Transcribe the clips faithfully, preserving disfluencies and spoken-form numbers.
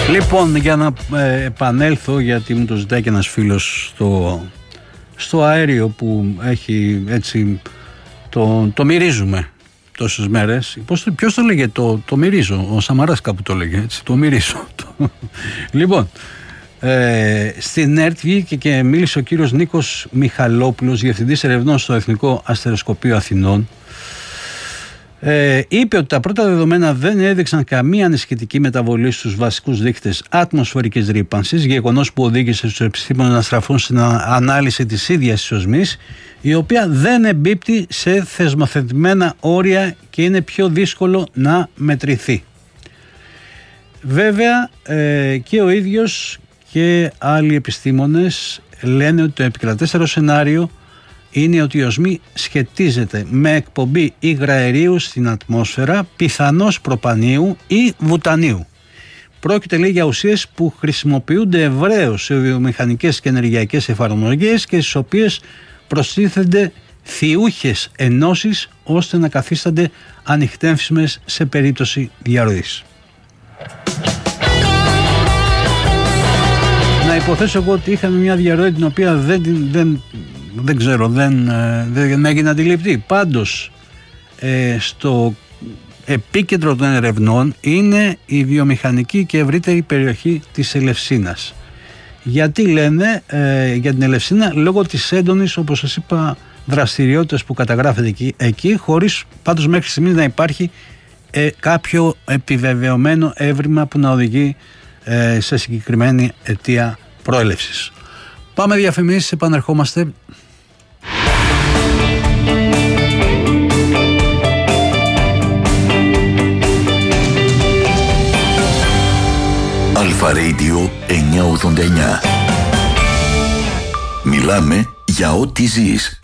Λοιπόν, για να ε, επανέλθω, γιατί μου το ζητάει και ένας φίλος στο, στο αέριο που έχει έτσι, το, το μυρίζουμε τόσες μέρες. Πώς, ποιος το λέγε, το, το μυρίζω, ο Σαμαράς κάπου το λέγε, έτσι, το μυρίζω. Λοιπόν, ε, στην ΕΡΤ βγήκε και μίλησε ο κύριος Νίκος Μιχαλόπουλος, διευθυντής ερευνών στο Εθνικό Αστεροσκοπείο Αθηνών. Ε, είπε ότι τα πρώτα δεδομένα δεν έδειξαν καμία ανησυχητική μεταβολή στους βασικούς δείκτες ατμοσφαιρικής ρύπανσης, γεγονός που οδήγησε στους επιστήμονες να στραφούν στην ανάλυση της ίδιας της οσμής, η οποία δεν εμπίπτει σε θεσμοθετημένα όρια και είναι πιο δύσκολο να μετρηθεί. Βέβαια ε, και ο ίδιος και άλλοι επιστήμονες λένε ότι το επικρατέστερο σενάριο είναι ότι η οσμή σχετίζεται με εκπομπή υγραερίου στην ατμόσφαιρα, πιθανώς προπανίου ή βουτανίου. Πρόκειται, λέει, για ουσίες που χρησιμοποιούνται ευρέως σε βιομηχανικές και ενεργειακές εφαρμογές και στις οποίες προστίθενται θειούχες ενώσεις ώστε να καθίστανται ανιχνεύσιμες σε περίπτωση διαρροής. Να υποθέσω εγώ ότι είχαμε μια διαρροή την οποία δεν, δεν, δεν ξέρω, δεν, δεν έγινε αντιληπτή. Πάντως, ε, στο επίκεντρο των ερευνών είναι η βιομηχανική και ευρύτερη περιοχή της Ελευσίνας. Γιατί λένε ε, για την Ελευσίνα? Λόγω της έντονης, όπως σας είπα, δραστηριότητας που καταγράφεται εκεί, εκεί χωρίς πάντως μέχρι στιγμής να υπάρχει ε, κάποιο επιβεβαιωμένο έβριμα που να οδηγεί ε, σε συγκεκριμένη αιτία προέλευσης. Πάμε διαφημίσεις, επανερχόμαστε. Αλφα Radio εννιακόσια ογδόντα εννιά. Μιλάμε για ό,τι ζεις.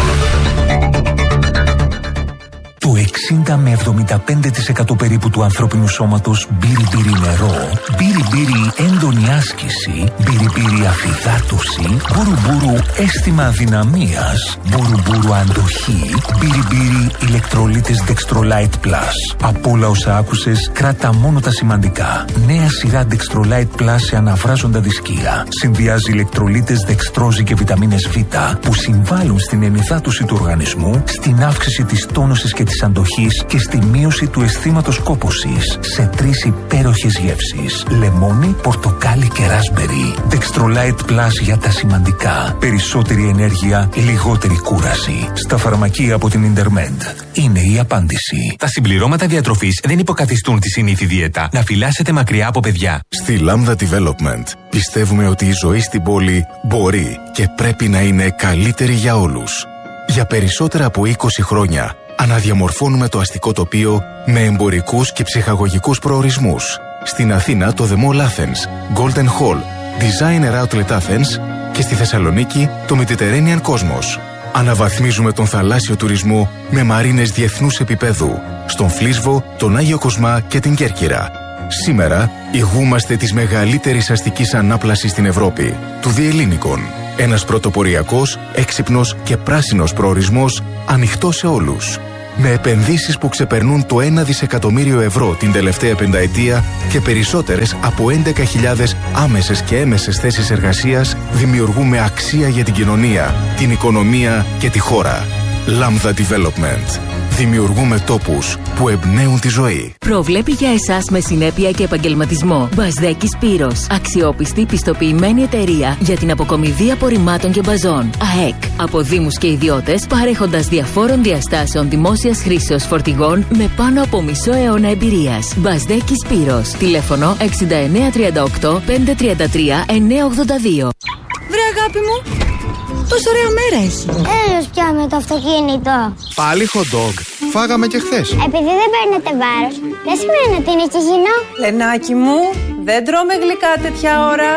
Το εξήντα με εβδομήντα πέντε τοις εκατό περίπου του ανθρώπινου σώματος μπύρι-μπύρι νερό, μπύρι-μπύρι έντονη άσκηση, μπύρι-μπύρι αφυδάτωση, μπουρου-μπουρου αίσθημα αδυναμίας, μπουρου-μπουρου αντοχή, μπύρι-μπύρι ηλεκτρολίτες Dextrolite Plus. Από όλα όσα άκουσες, κράτα μόνο τα σημαντικά. Νέα σειρά Dextrolite Plus σε αναβράζοντα δισκία. Συνδυάζει ηλεκτρολίτες δεξτρόζη και βιταμίνες Β που συμβάλλουν στην ενυδάτωση του οργανισμού, στην αύξηση της τόνωσης και της αντοχής και στη μείωση του αισθήματος κόπωσης σε τρεις υπέροχες γεύσεις: λεμόνι, πορτοκάλι και ράσμπερι. Dextrolite Plus για τα σημαντικά. Περισσότερη ενέργεια, λιγότερη κούραση. Στα φαρμακεία από την Ιντερμέντ. Είναι η απάντηση. Τα συμπληρώματα διατροφής δεν υποκαθιστούν τη συνήθη δίαιτα. Να φυλάσσετε μακριά από παιδιά. Στη Lambda Development πιστεύουμε ότι η ζωή στην πόλη μπορεί και πρέπει να είναι καλύτερη για όλους. Για περισσότερα από είκοσι χρόνια αναδιαμορφώνουμε το αστικό τοπίο με εμπορικούς και ψυχαγωγικούς προορισμούς. Στην Αθήνα το The Mall Athens, Golden Hall, Designer Outlet Athens και στη Θεσσαλονίκη το Mediterranean Cosmos. Αναβαθμίζουμε τον θαλάσσιο τουρισμό με μαρίνες διεθνούς επίπεδου, στον Φλίσβο, τον Άγιο Κοσμά και την Κέρκυρα. Σήμερα ηγούμαστε της μεγαλύτερης αστικής ανάπλασης στην Ευρώπη, του Διελλήνικων. Ένας πρωτοποριακός, έξυπνος και πράσινος προορισμός ανοιχτός σε όλους. Με επενδύσεις που ξεπερνούν το ένα δισεκατομμύριο ευρώ την τελευταία πενταετία και περισσότερες από έντεκα χιλιάδες άμεσες και έμεσες θέσεις εργασίας, δημιουργούμε αξία για την κοινωνία, την οικονομία και τη χώρα. Lambda Development. Δημιουργούμε τόπους που εμπνέουν τη ζωή. Προβλέπει για εσάς με συνέπεια και επαγγελματισμό. Μπασδέκης Πύρος. Αξιόπιστη, πιστοποιημένη εταιρεία για την αποκομιδή απορριμμάτων και μπαζών. ΑΕΚ. Από δήμους και ιδιώτες, παρέχοντας διαφόρων διαστάσεων δημόσιας χρήσεως φορτηγών με πάνω από μισό αιώνα εμπειρίας. Μπασδέκης Πύρος. Τηλέφωνο εξήντα εννέα τριάντα οκτώ πεντακόσια τριάντα τρία εννιακόσια ογδόντα δύο. Βρε αγάπη μου, τόσο ωραία μέρα έχει. Έλεος πια με το αυτοκίνητο. Πάλι hot dog. Φάγαμε και χθες. Επειδή δεν παίρνετε βάρος, δεν σημαίνει ότι είναι και υγιεινό. Λενάκι μου, δεν τρώμε γλυκά τέτοια ώρα.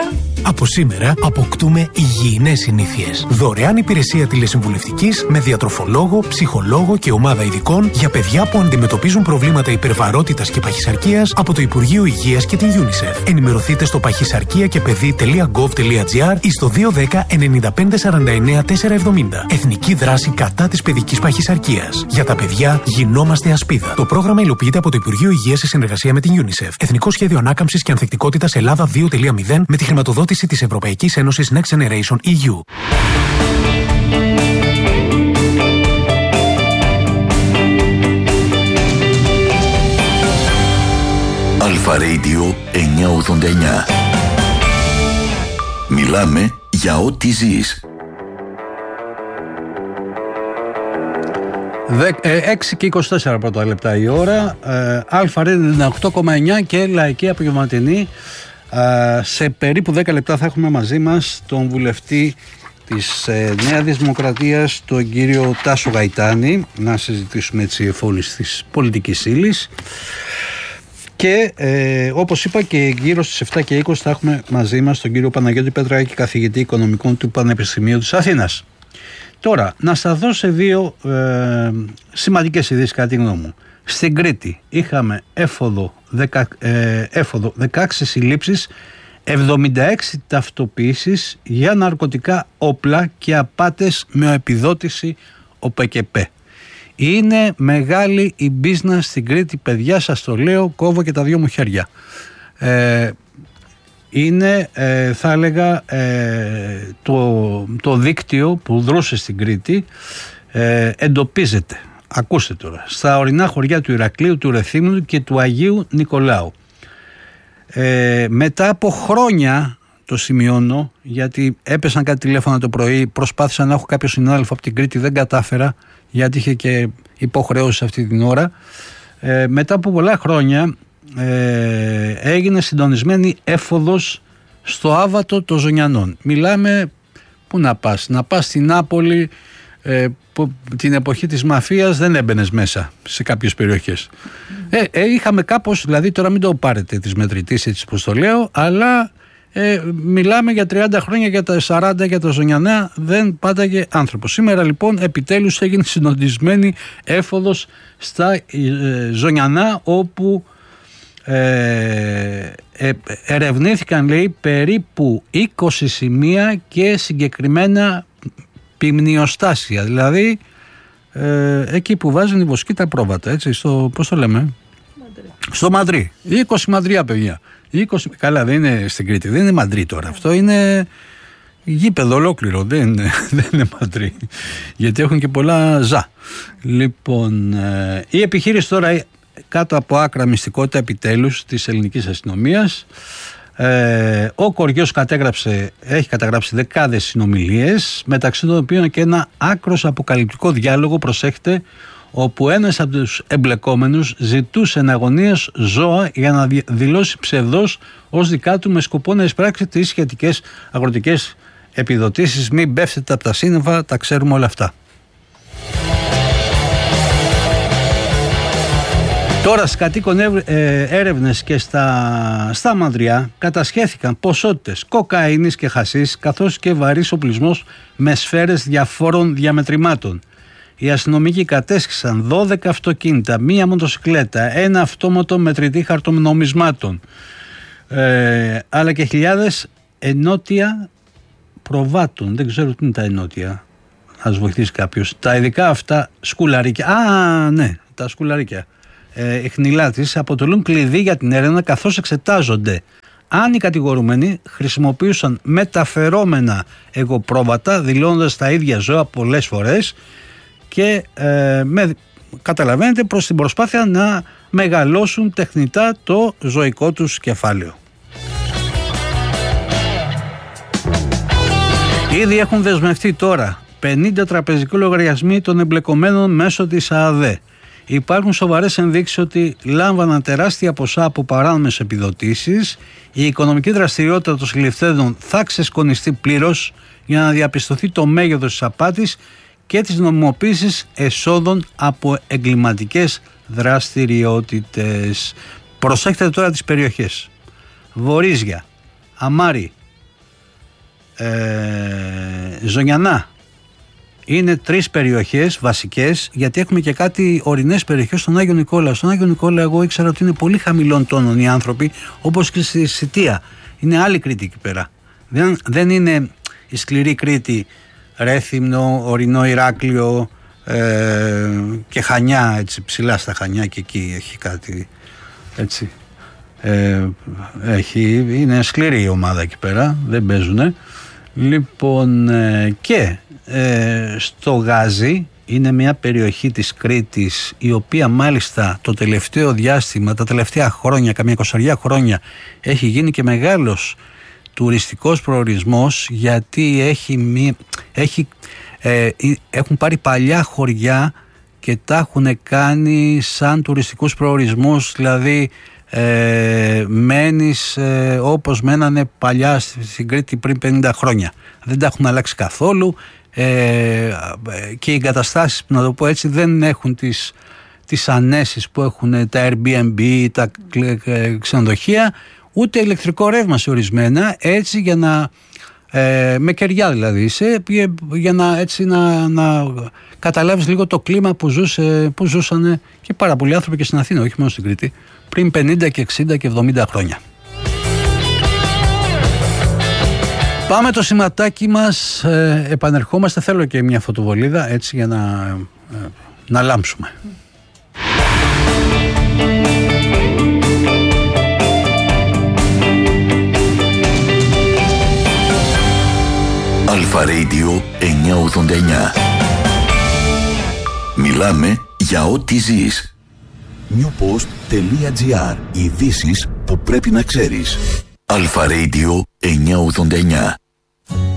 Από σήμερα αποκτούμε υγιεινές συνήθειες. Δωρεάν υπηρεσία τηλεσυμβουλευτικής με διατροφολόγο, ψυχολόγο και ομάδα ειδικών για παιδιά που αντιμετωπίζουν προβλήματα υπερβαρότητας και παχυσαρκίας από το Υπουργείο Υγείας και την UNICEF. Ενημερωθείτε στο παχυσαρκία και παιδί τελεία γκοβ τελεία τζι άρ ή στο δύο ένα μηδέν εννιά πέντε σαράντα εννιά τετρακόσια εβδομήντα. Εθνική δράση κατά της παιδικής παχυσαρκίας. Για τα παιδιά γινόμαστε ασπίδα. Το πρόγραμμα υλοποιείται από το Υπουργείο Υγείας σε συνεργασία με την UNICEF. Εθνικό Σχέδιο Ανάκαμψης και Ανθεκτικότητας Ελλάδα δύο κόμμα μηδέν με τη χρηματοδότηση της Ευρωπαϊκής Ένωσης Next Generation ι γιου. Αλφα Radio εννιακόσια ογδόντα εννιά. Μιλάμε για ό,τι ζεις. έξι και είκοσι τέσσερα πρώτα λεπτά η ώρα. Αλφα Radio ενενήντα οκτώ κόμμα εννιά και Λαϊκή Απογευματινή. Σε περίπου δέκα λεπτά θα έχουμε μαζί μας τον βουλευτή της Νέας Δημοκρατίας, τον κύριο Τάσο Γαϊτάνη, να συζητήσουμε έτσι εφόλης της πολιτικής ύλης. Και ε, όπως είπα, και γύρω στις επτά και είκοσι θα έχουμε μαζί μας τον κύριο Παναγιώτη Πετράκη, καθηγητή οικονομικών του Πανεπιστημίου της Αθήνας. Τώρα, να σταθώ σε δύο ε, σημαντικές ειδήσεις κατά τη γνώμη μου. Στην Κρήτη είχαμε έφοδο, δεκα, ε, έφοδο δεκαέξι συλλήψεις, εβδομήντα έξι ταυτοποιήσεις για ναρκωτικά όπλα και απάτες με επιδότηση ΟΠΕΚΕΠ. Είναι μεγάλη η business στην Κρήτη, παιδιά, σας το λέω, κόβω και τα δυο μου χέρια. Ε, είναι, ε, θα έλεγα, ε, το, το δίκτυο που δρούσε στην Κρήτη ε, εντοπίζεται, ακούστε τώρα, στα ορεινά χωριά του Ηρακλείου, του Ρεθύμνου και του Αγίου Νικολάου. Ε, μετά από χρόνια, το σημειώνω, γιατί έπεσαν κάτι τηλέφωνα το πρωί, προσπάθησα να έχω κάποιο συνάδελφο από την Κρήτη, δεν κατάφερα, γιατί είχε και υποχρεώσεις αυτή την ώρα. Ε, μετά από πολλά χρόνια ε, έγινε συντονισμένη έφοδος στο άβατο των Ζωνιανών. Μιλάμε, πού να πας, να πας στην Νάπολη, ε, που, την εποχή της μαφίας δεν έμπαινες μέσα σε κάποιες περιοχές. Ε, ε, είχαμε κάπως, δηλαδή τώρα μην το πάρετε της μετρητής έτσι πως το λέω, αλλά ε, μιλάμε για τριάντα χρόνια, για τα σαράντα, για τα Ζωνιανά δεν πάταγε άνθρωπος. Σήμερα λοιπόν επιτέλους έγινε συντονισμένη έφοδος στα ε, Ζωνιανά, όπου ε, ε, ερευνήθηκαν, λέει, περίπου είκοσι σημεία και συγκεκριμένα ποιμνιοστάσια, δηλαδή ε, εκεί που βάζουν οι βοσκοί τα πρόβατα, έτσι, στο, πώς το λέμε, Μαντρί. Στο Μαντρί, είκοσι μαντριά, παιδιά, είκοσι, καλά δεν είναι στην Κρήτη, δεν είναι Μαντρί τώρα, αυτό είναι γήπεδο ολόκληρο, δεν είναι, δεν είναι Μαντρί, γιατί έχουν και πολλά ζά. Λοιπόν, ε, η επιχείρηση τώρα κάτω από άκρα μυστικότητα επιτέλους της ελληνικής αστυνομίας. Ε, ο Κοριός κατέγραψε, έχει καταγράψει δεκάδες συνομιλίες, μεταξύ των οποίων και ένα άκρος αποκαλυπτικό διάλογο, προσέχτε, όπου ένας από τους εμπλεκόμενους ζητούσε εναγωνίας ζώα για να δηλώσει ψευδός ως δικά του, με σκοπό να εισπράξει τις σχετικές αγροτικές επιδοτήσεις. Μην πέφτετε από τα σύννεφα, τα ξέρουμε όλα αυτά. Τώρα στις κατοίκων έρευνες και στα, στα Μαντριά κατασχέθηκαν ποσότητες κοκαίνης και χασίς, καθώς και βαρύς οπλισμός με σφαίρες διαφόρων διαμετρημάτων. Οι αστυνομικοί κατέσχισαν δώδεκα αυτοκίνητα, μία μοτοσυκλέτα, ένα αυτόματο μετρητή χαρτονομισμάτων, ε, αλλά και χιλιάδες ενότια προβάτων. Δεν ξέρω τι είναι τα ενότια, ας βοηθήσει κάποιος. Τα ειδικά αυτά σκουλαρίκια, α ναι, τα σκουλαρίκια. Εχνηλάτης αποτελούν κλειδί για την έρευνα, καθώς εξετάζονται αν οι κατηγορούμενοι χρησιμοποιούσαν μεταφερόμενα εγωπρόβατα, δηλώνοντας τα ίδια ζώα πολλές φορές και ε, με, καταλαβαίνετε, προς την προσπάθεια να μεγαλώσουν τεχνητά το ζωικό τους κεφάλαιο. Ήδη έχουν δεσμευτεί τώρα πενήντα τραπεζικοί λογαριασμοί των εμπλεκομένων μέσω της ΑΑΔΕ. Υπάρχουν σοβαρές ενδείξεις ότι λάμβαναν τεράστια ποσά από παράνομες επιδοτήσεις. Η οικονομική δραστηριότητα των συλληφθέντων θα ξεσκονιστεί πλήρως για να διαπιστωθεί το μέγεθος της απάτης και της νομιμοποίησης εσόδων από εγκληματικές δραστηριότητες. Προσέχετε τώρα τις περιοχές: Βορίζια, Αμάρι, ε, Ζωνιανά. Είναι τρεις περιοχές βασικές, γιατί έχουμε και κάτι ορεινές περιοχές στον Άγιο Νικόλαο. Στον Άγιο Νικόλαο εγώ ήξερα ότι είναι πολύ χαμηλών τόνων οι άνθρωποι, όπως και στη Σιτία. Είναι άλλη Κρήτη εκεί πέρα. Δεν, δεν είναι η σκληρή Κρήτη, Ρέθυμνο, ορεινό Ηράκλειο ε, και Χανιά, έτσι, ψηλά στα Χανιά, και εκεί έχει κάτι έτσι. Ε, έχει, είναι σκληρή η ομάδα εκεί πέρα, δεν παίζουνε. Λοιπόν, ε, και ε, στο Γάζι είναι μια περιοχή της Κρήτης, η οποία μάλιστα το τελευταίο διάστημα, τα τελευταία χρόνια, καμιά εικοσαριά χρόνια, έχει γίνει και μεγάλος τουριστικός προορισμός, γιατί έχει, μη, έχει, ε, έχουν πάρει παλιά χωριά και τα έχουν κάνει σαν τουριστικούς προορισμούς, δηλαδή ε, μένεις ε, όπως μένανε παλιά στην Κρήτη πριν πενήντα χρόνια. Δεν τα έχουν αλλάξει καθόλου ε, και οι εγκαταστάσεις, να το πω έτσι, δεν έχουν τις, τις ανέσεις που έχουν τα Airbnb, τα ξενοδοχεία, ούτε ηλεκτρικό ρεύμα σε ορισμένα, έτσι για να ε, με κεριά δηλαδή είσαι, για να, έτσι, να, να καταλάβεις λίγο το κλίμα που, ζούσε, που ζούσαν και πάρα πολλοί άνθρωποι και στην Αθήνα, όχι μόνο στην Κρήτη, πριν πενήντα και εξήντα και εβδομήντα χρόνια. Πάμε το σηματάκι μας, ε, επανερχόμαστε, θέλω και μια φωτοβολίδα έτσι για να, ε, να λάμψουμε. Αλφα Radio εννιακόσια ογδόντα εννιά. Μιλάμε για ό,τι ζεις. newpost.gr. Ειδήσεις που πρέπει να ξέρεις. Αλφα Radio εννιακόσια ογδόντα εννιά.